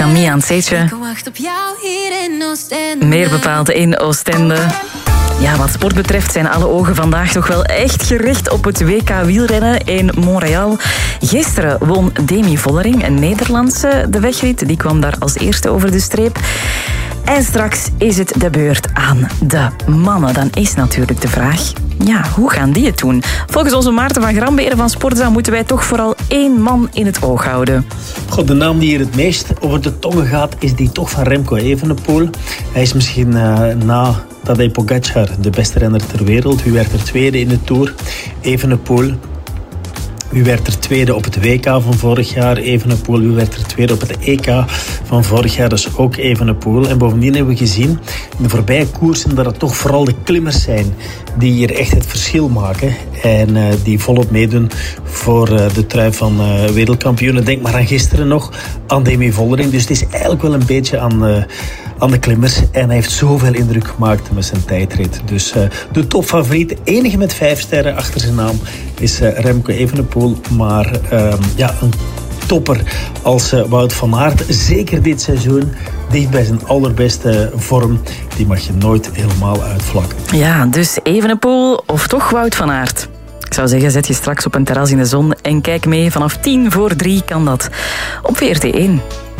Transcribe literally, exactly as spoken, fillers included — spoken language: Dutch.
Camille aan het zeetje. Ik wacht op jou hier in Oostende. Meer bepaald in Oostende. Ja, wat sport betreft zijn alle ogen vandaag toch wel echt gericht op het W K wielrennen in Montreal. Gisteren won Demi Vollering, een Nederlandse, de wegrit. Die kwam daar als eerste over de streep. En straks is het de beurt aan de mannen. Dan is natuurlijk de vraag, ja, hoe gaan die het doen? Volgens onze Maarten van Gramberen van Sportza moeten wij toch vooral één man in het oog houden. God, de naam die hier het meest over de tongen gaat, is die toch van Remco Evenepoel. Hij is misschien uh, na Tadej Pogacar de beste renner ter wereld. Wie werd er tweede in de Tour? Evenepoel. Wie werd er tweede op het W K van vorig jaar? Evenepoel. Wie werd er tweede op het E K van vorig jaar? Dat is ook Evenepoel. En bovendien hebben we gezien in de voorbije koersen dat het toch vooral de klimmers zijn die hier echt het verschil maken. En uh, die volop meedoen voor uh, de trui van uh, wereldkampioenen. Denk maar aan gisteren nog, aan Demi Vollering. Dus het is eigenlijk wel een beetje aan... Uh, aan de klimmers. En hij heeft zoveel indruk gemaakt met zijn tijdrit. Dus uh, de topfavoriet, de enige met vijf sterren achter zijn naam, is uh, Remco Evenepoel. Maar uh, ja, een topper als uh, Wout van Aert, zeker dit seizoen, dicht bij zijn allerbeste vorm, die mag je nooit helemaal uitvlakken. Ja, dus Evenepoel of toch Wout van Aert? Ik zou zeggen, zet je straks op een terras in de zon en kijk mee. Vanaf tien voor drie kan dat op V R T één.